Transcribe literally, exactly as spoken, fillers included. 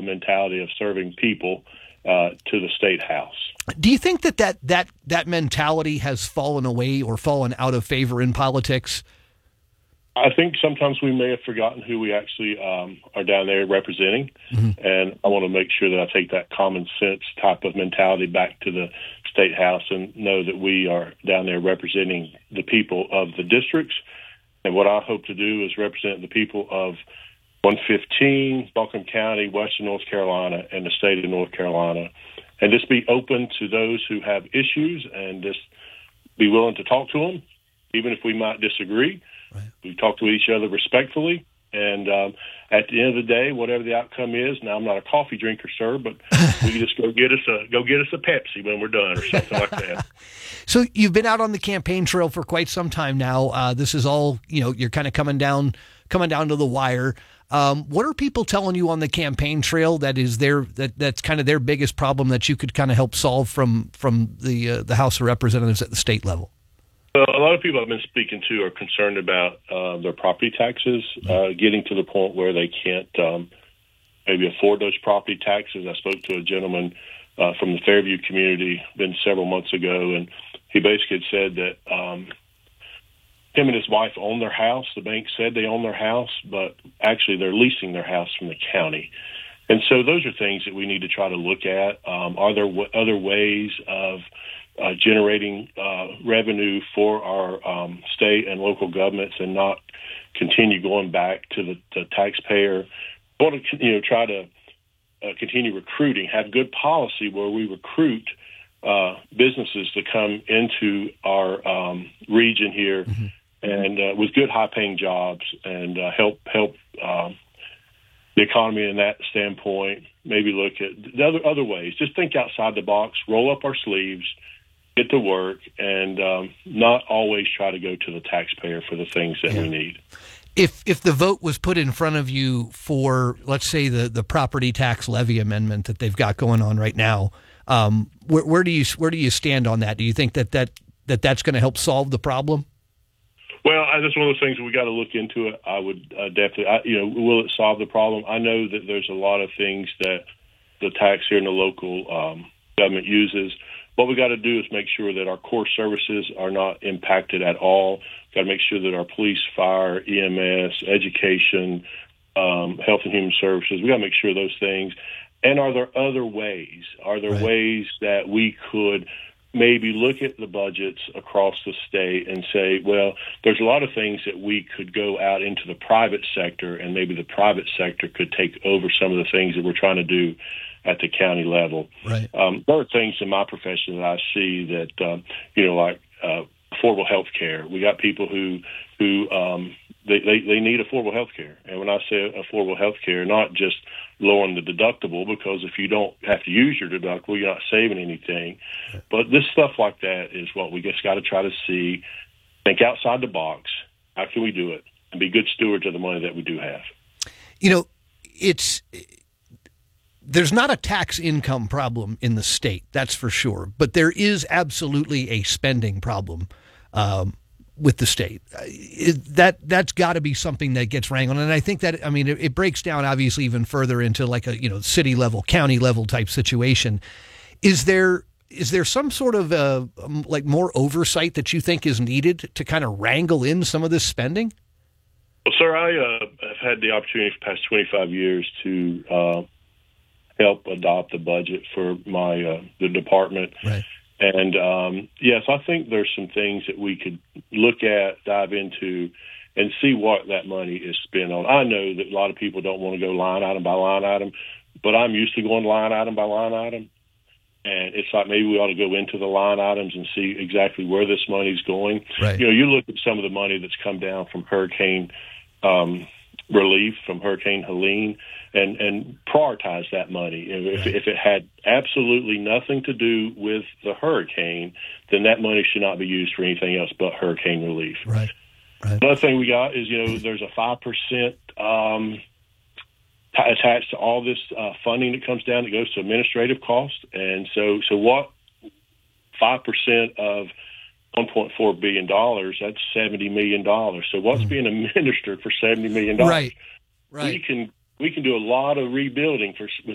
mentality of serving people uh, to the state house. Do you think that, that that that mentality has fallen away or fallen out of favor in politics? I think sometimes we may have forgotten who we actually um, are down there representing, mm-hmm. and I want to make sure that I take that common sense type of mentality back to the state house and know that we are down there representing the people of the districts. And what I hope to do is represent the people of one fifteen, Buncombe County, Western North Carolina, and the state of North Carolina, and just be open to those who have issues and just be willing to talk to them, even if we might disagree. Right. We talk to each other respectfully, and um, at the end of the day, whatever the outcome is, now I'm not a coffee drinker, sir, but we can just go get us a go get us a Pepsi when we're done, or something like that. So you've been out on the campaign trail for quite some time now. Uh, this is all, you know, you're kind of coming down coming down to the wire. Um, what are people telling you on the campaign trail that is their that that's kind of their biggest problem that you could kind of help solve from from the uh, the House of Representatives at the state level? Well, a lot of people I've been speaking to are concerned about uh, their property taxes uh, getting to the point where they can't um, maybe afford those property taxes. I spoke to a gentleman uh, from the Fairview community been several months ago, and he basically had said that um, him and his wife own their house. The bank said they own their house, but actually they're leasing their house from the county. And so those are things that we need to try to look at. Um, are there w- other ways of Uh, generating uh, revenue for our um, state and local governments and not continue going back to the, the taxpayer? I want to, you know, try to uh, continue recruiting, have good policy where we recruit uh, businesses to come into our um, region here mm-hmm. and uh, with good high-paying jobs and uh, help help um, the economy in that standpoint. Maybe look at the other other ways. Just think outside the box. Roll up our sleeves. Get to work, and um, not always try to go to the taxpayer for the things that yeah. we need. If if the vote was put in front of you for, let's say, the, the property tax levy amendment that they've got going on right now, um, where, where do you where do you stand on that? Do you think that, that, that that's going to help solve the problem? Well, I, that's one of those things we got to look into it. I would uh, definitely, I, you know, will it solve the problem? I know that there's a lot of things that the tax here in the local um, government uses. What we got to do is make sure that our core services are not impacted at all. Got to make sure that our police, fire, E M S, education, um, health and human services, we got to make sure those things. And are there other ways? Are there right. ways that we could maybe look at the budgets across the state and say, well, there's a lot of things that we could go out into the private sector, and maybe the private sector could take over some of the things that we're trying to do at the county level. Right. Um, there are things in my profession that I see that, um, you know, like uh, affordable health care. We got people who who um, they, they, they need affordable health care. And when I say affordable health care, not just lowering the deductible, because if you don't have to use your deductible, you're not saving anything. Right. But this stuff like that is what we just got to try to see, think outside the box. How can we do it? And be good stewards of the money that we do have. You know, it's... There's not a tax income problem in the state, that's for sure. But there is absolutely a spending problem um, with the state. It, that that's got to be something that gets wrangled. And I think that, I mean, it, it breaks down obviously even further into like a, you know, city level, county level type situation. Is there is there some sort of uh, like more oversight that you think is needed to kind of wrangle in some of this spending? Well, sir, I uh, have had the opportunity for the past twenty-five years to uh, help adopt the budget for my uh, the department. Right. And, um, yes, I think there's some things that we could look at, dive into, and see what that money is spent on. I know that a lot of people don't want to go line item by line item, but I'm used to going line item by line item. And it's like maybe we ought to go into the line items and see exactly where this money's going. Right. You know, you look at some of the money that's come down from hurricane um, relief, from Hurricane Helene, and, and prioritize that money. If, right. if it had absolutely nothing to do with the hurricane, then that money should not be used for anything else but hurricane relief. Right. Right. Another thing we got is, you know, there's a five percent um, attached to all this uh, funding that comes down that goes to administrative costs. And so, so what five percent of one point four billion dollars, that's seventy million dollars. So what's mm. being administered for seventy million dollars? Right, right. We can, we can do a lot of rebuilding for with